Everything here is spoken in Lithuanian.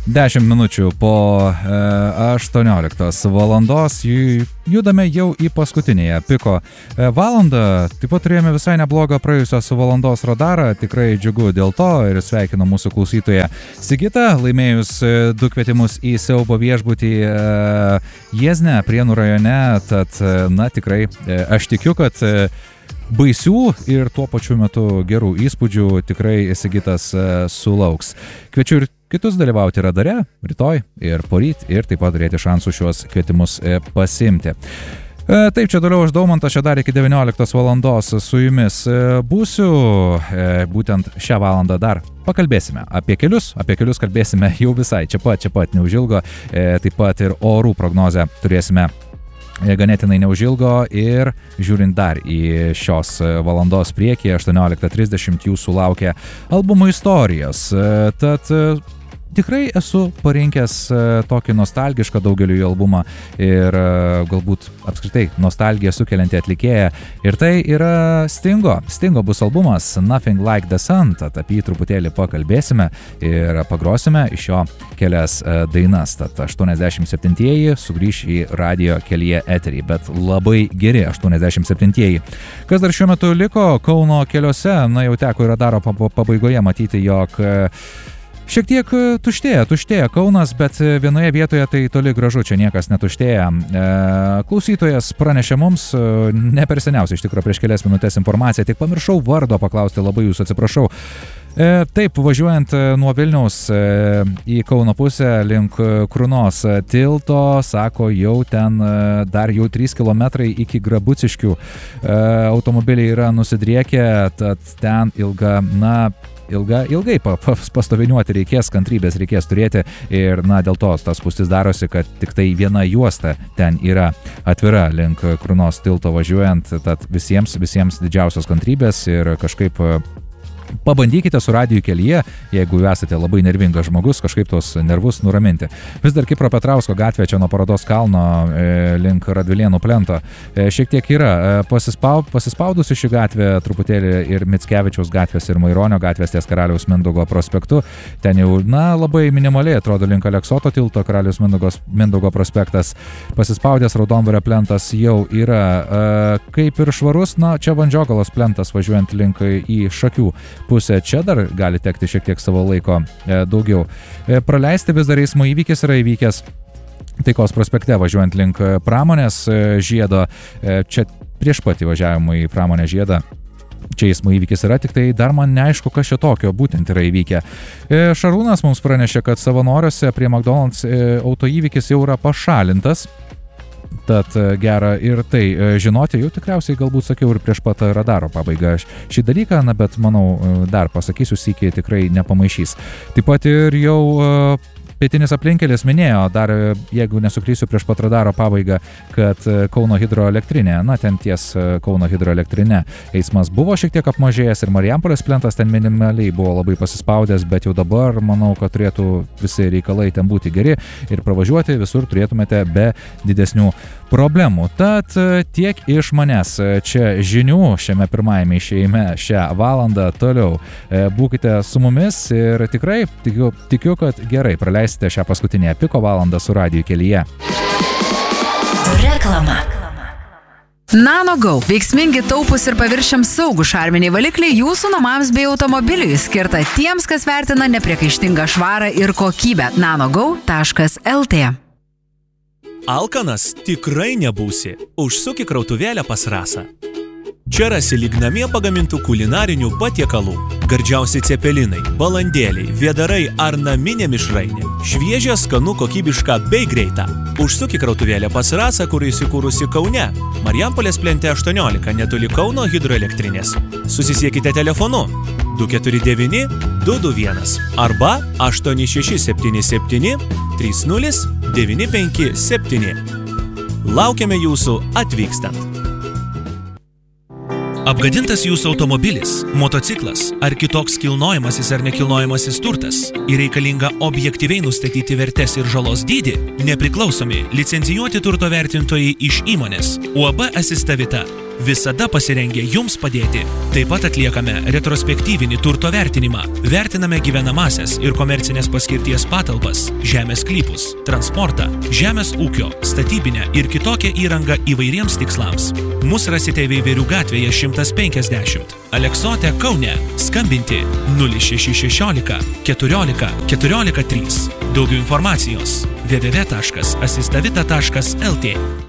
10 minučių po 18 valandos judame jau į paskutinėje piko valandą. Taip pat turėjome visai neblogą praėjusios valandos radarą, tikrai džiugu dėl to ir sveikinu mūsų klausytoją Sigitą, laimėjus 2 kvietimus į siaubo viešbutį Jiezne, Prienų rajone, tad na tikrai aš tikiu, kad baisių ir tuo pačiu metu gerų įspūdžių tikrai Sigitas sulauks. Kviečiu ir kitus dalyvauti radare rytoj ir poryt ir taip pat turėti šansų šiuos kvietimus pasimti. Taip, čia toliau aš Daumantas, čia dar iki 19 valandos su jumis būsiu. Būtent šią valandą dar pakalbėsime apie kelius kalbėsime jau visai čia pat neužilgo. Taip pat ir orų prognozę turėsime ganėtinai neužilgo ir žiūrint dar į šios valandos priekį, 18:30 jūsų laukia albumo istorijos. Tad tikrai esu parinkęs tokį nostalgišką daugeliui albumą ir galbūt apskritai nostalgiją sukeliantį atlikėją. Ir tai yra Stingo bus albumas Nothing Like the Sun, tad apie jį truputėlį pakalbėsime ir pagrosime iš jo kelias dainas. Tad 87-ieji sugrįš į radijo kelyje eterį, bet labai geri 87-ieji. Kas dar šiuo metu liko Kauno keliuose, na jau teko ir radaro pabaigoje matyti, jog šiek tiek tuštėja Kaunas, bet vienoje vietoje tai toli gražu, čia niekas netuštėja. Klausytojas pranešė mums, ne per seniausiai, iš tikrųjų prieš kelias minutės informaciją, tik pamiršau vardo paklausti, labai jūsų atsiprašau. Taip, važiuojant nuo Vilniaus į Kauno pusę link Krunos tilto, sako, jau ten dar jau 3 kilometrai iki Grabuciškių automobiliai yra nusidriekę, tad ten ilgai pastoviniuoti reikės, kantrybės reikės turėti ir dėl to tas spūstis darosi, kad tik tai viena juosta ten yra atvira link Krunos tilto važiuojant, tad visiems didžiausios kantrybės ir kažkaip pabandykite su radiju kelyje, jeigu esate labai nervingas žmogus, kažkaip tos nervus nuraminti. Vis dar Kipro Petrausko gatvė čia nuo Parodos kalno link Radvilėnų plento šiek tiek yra pasispaudusi ši gatvė truputėlį ir Mickevičiaus gatvės ir Maironio gatvės ties Karaliaus Mindaugo prospektu. Ten jau labai minimaliai atrodo link Aleksoto tilto Karaliaus Mindaugo prospektas. Pasispaudęs Raudondvario plentas jau yra kaip ir švarus, čia Vandžiogalos plentas važiuojant link į Šakių pusę, čia dar gali tekti šiek tiek savo laiko daugiau praleisti. Vis dar eismo įvykis yra įvykęs Taikos prospekte važiuojant link Pramonės žiedo, čia prieš pat įvažiavimą į Pramonės žiedą. Čia eismo įvykis yra, tik tai dar man neaišku, kas čia tokio būtent yra įvykę. Šarūnas mums pranešė, kad Savanoriuose prie McDonald's autoįvykis jau yra pašalintas. Tad gera ir tai žinoti, jau tikriausiai galbūt sakiau ir prieš pat radaro pabaigą šį dalyką, bet manau dar pasakysiu sykį, tikrai nepamaišys. Taip pat ir jau Pietinis aplinkelis minėjo, dar jeigu nesuklysiu prieš pat radaro pabaigą, kad Kauno hidroelektrinė, ten ties Kauno hidroelektrinė eismas buvo šiek tiek apmažėjęs ir Marijampolės plentas ten minimaliai buvo labai pasispaudęs, bet jau dabar manau, kad turėtų visi reikalai ten būti geri ir pravažiuoti visur turėtumėte be didesnių problemų. Tad tiek iš manęs čia žinių šiame pirmajame išėjime šią valandą. Toliau būkite su mumis ir tikrai tikiu, kad gerai praleisite šią paskutinę piko valandą su radiju kelyje. Reklama. NanoGo – veiksmingi, taupūs ir paviršiams saugų šarminiai valikliai jūsų namams bei automobiliui, skirta tiems, kas vertina nepriekaištingą švarą ir kokybę. nanogo.lt. Alkanas tikrai nebūsi. Užsuk į krautuvėlę pas Rasą. Čia rasi lyg namie pagamintų kulinarinių patiekalų. Gardžiausi cepelinai, balandėliai, vėdarai ar naminė mišrainė. Šviežia, skanu, kokybiška bei greita. Užsuk į krautuvėlę pas Rasą, kur įsikūrusi Kaune. Marijampolės plente 18, netoli Kauno hidroelektrinės. Susisiekite telefonu 249 221 arba 8677 30 957. Laukiame jūsų atvykstant. Apgadintas jūsų automobilis, motociklas ar kitoks kilnojamasis ar nekilnojamasis turtas ir reikalinga objektyviai nustatyti vertės ir žalos dydį, nepriklausomi licencijuoti turto vertintojai iš įmonės UAB Asista Vita visada pasirengę jums padėti. Taip pat atliekame retrospektyvinį turto vertinimą. Vertiname gyvenamasias ir komercinės paskirties patalpas, žemės sklypus, transportą, žemės ūkio, statybinę ir kitokią įrangą įvairiems tikslams. Mus rasite Veiverių gatvėje 150, Aleksote, Kaune. Skambinti 0616 14 14 3. Daugiau informacijos www.asistavita.lt.